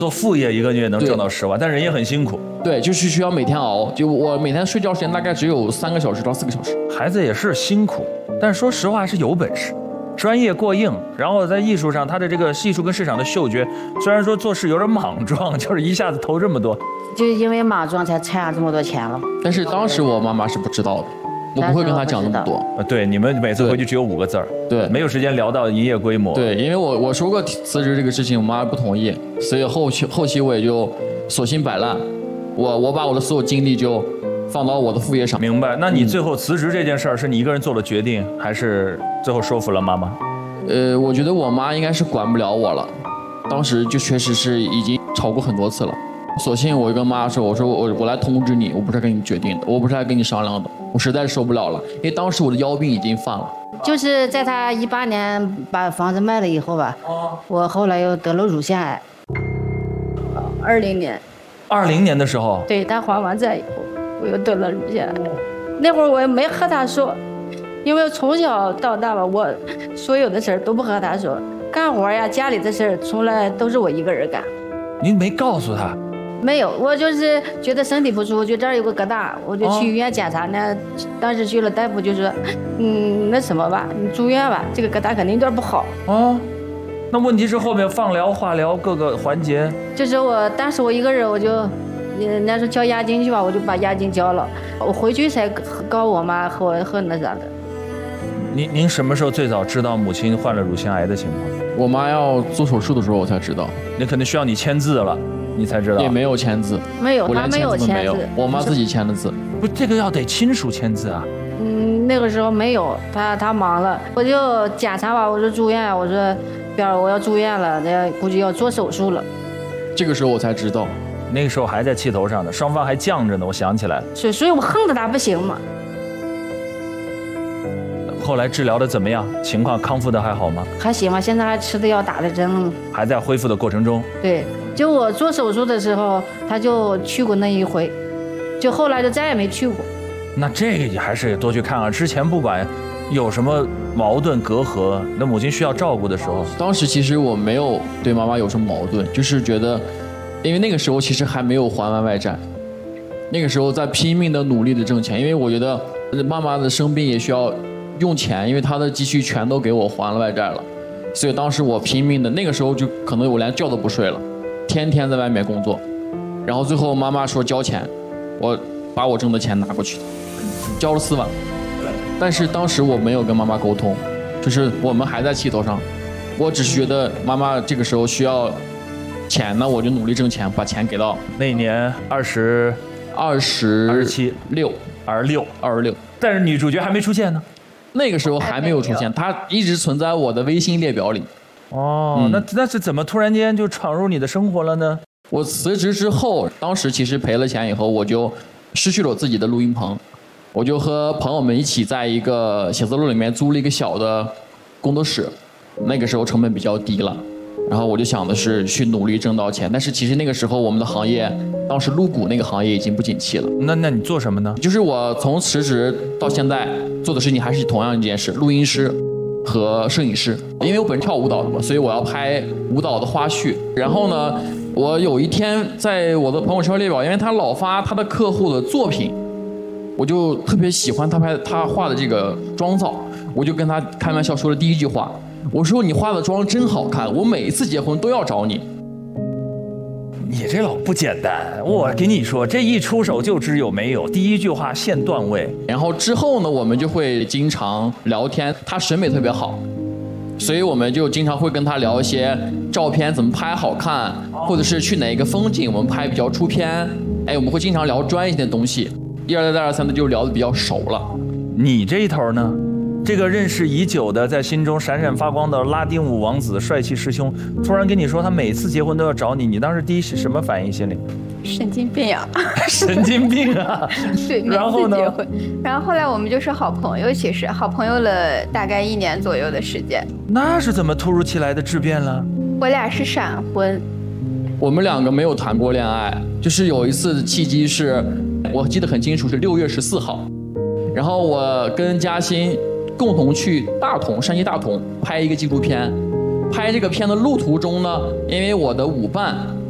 做副业一个月能挣到10万，但人也很辛苦。 对，就是需要每天熬，就我每天睡觉时间大概只有3个小时到4个小时。 孩子也是辛苦，但是说实话是有本事，专业过硬，然后在艺术上他的这个艺术跟市场的嗅觉，虽然说做事有点莽撞，就是一下子投这么多， 就是因为莽撞才欠下这么多钱了。 但是当时我妈妈是不知道的，我不会跟她讲那么多。 对，你们每次回去只有5个字儿， 对， 没有时间聊到营业规模。 对，因为我说过辞职这个事情，我妈不同意，所以后期我也就索性摆烂，我把我的所有精力就放到我的副业上。 明白？那你最后辞职这件事儿是你一个人做了决定，还是最后说服了妈妈？ 我觉得我妈应该是管不了我了，当时就确实是已经吵过很多次了。索性我就跟妈说，我来通知你，我不是跟你决定的，我不是来跟你商量的，我实在受不了了，因为当时我的腰病已经犯了。 就是在他18年把房子卖了以后吧，我后来又得了乳腺癌。20年。 20年的时候。 对，他还完债以后，我又得了乳腺癌。那会儿我也没和他说，因为从小到大吧，我所有的事儿都不和他说，干活呀、家里的事儿从来都是我一个人干。 您没告诉他？ 没有，我就是觉得身体不舒服，就这儿有个疙瘩，我就去医院检查呢。当时去了，大夫就说，那什么吧，你住院吧，这个疙瘩肯定有点不好。 那问题是后面放疗、化疗各个环节。 就是当时我一个人，我就，人家说交押金去吧，我就把押金交了。我回去才告我妈和那啥的。 您什么时候最早知道母亲患了乳腺癌的情况？ 我妈要做手术的时候我才知道。 那肯定需要你签字了，你才知道。 也没有签字。 没有，她没有签字， 我妈自己签的字。 不，这个要得亲属签字啊。 那个时候没有，她忙了，我就检查吧，我说住院，我说表我要住院了，那估计要做手术了。 这个时候我才知道， 那个时候还在气头上呢，双方还犟着呢，我想起来了。 所以我恨得他不行嘛。 后来治疗的怎么样？情况康复的还好吗？ 还行吧，现在还吃的药打的针， 还在恢复的过程中。 对，就我做手术的时候，他就去过那一回，就后来就再也没去过。 那这个也还是多去看看。之前不管有什么矛盾隔阂，那母亲需要照顾的时候， 当时其实我没有对妈妈有什么矛盾，就是觉得，因为那个时候其实还没有还完外债，那个时候在拼命的努力的挣钱，因为我觉得妈妈的生病也需要用钱，因为她的积蓄全都给我还了外债了，所以当时我拼命的，那个时候就可能我连觉都不睡了，天天在外面工作，然后最后妈妈说交钱，我把我挣的钱拿过去，交了4万，但是当时我没有跟妈妈沟通，就是我们还在气头上，我只是觉得妈妈这个时候需要钱，那我就努力挣钱，把钱给到。 那一年26，但是女主角还没出现呢。 那个时候还没有出现，她一直存在我的微信列表里。 那是怎么突然间就闯入你的生活了呢？ 我辞职之后，当时其实赔了钱以后，我就失去了我自己的录音棚，我就和朋友们一起在一个写字楼里面租了一个小的工作室，那个时候成本比较低了。然后我就想的是去努力挣到钱，但是其实那个时候我们的行业，当时录鼓那个行业已经不景气了。 那你做什么呢？ 就是我从辞职到现在做的事情还是同样一件事，录音师和摄影师。因为我本身跳舞蹈的嘛，所以我要拍舞蹈的花絮。然后呢，我有一天在我的朋友圈列表，因为他老发他的客户的作品，我就特别喜欢他画的这个妆造，我就跟他开玩笑说了第一句话。我说你化的妆真好看，我每一次结婚都要找你。 你这老不简单，我跟你说，这一出手就知有没有，第一句话现段位。 然后之后呢，我们就会经常聊天，他审美特别好，所以我们就经常会跟他聊一些照片怎么拍好看，或者是去哪个风景我们拍比较出片。我们会经常聊专业的东西，一而再再而三的就聊得比较熟了。 你这一头呢？这个认识已久的，在心中闪闪发光的拉丁舞王子、帅气师兄，突然跟你说他每次结婚都要找你，你当时第一是什么反应？心里神经病呀！ 神经病啊！ 对， 然后呢？ 结婚，然后后来我们就是好朋友，其实好朋友了大概1年左右的时间。 那是怎么突如其来的质变了？ 我俩是闪婚， 我们2个没有谈过恋爱，就是有一次的契机是，我记得很清楚，是6月14号，然后我跟嘉欣共同去山西大同拍一个纪录片。拍这个片的路途中呢，因为我的舞伴